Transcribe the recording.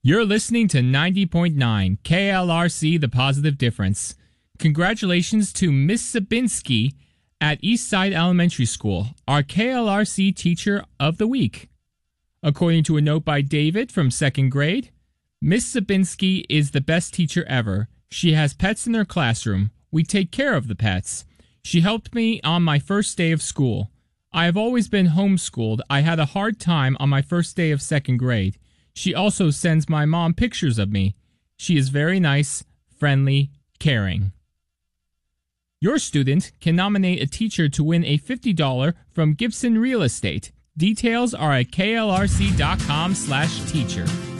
You're listening to 90.9 KLRC The Positive Difference. Congratulations to Miss Sabinski at Eastside Elementary School, our KLRC Teacher of the Week. According to a note by David from 2nd grade, Miss Sabinski is the best teacher ever. She has pets in her classroom. We take care of the pets. She helped me on my first day of school. I have always been homeschooled. I had a hard time on my first day of 2nd grade. She also sends my mom pictures of me. She is very nice, friendly, caring. Your student can nominate a teacher to win a $50 from Gibson Real Estate. Details are at klrc.com/teacher.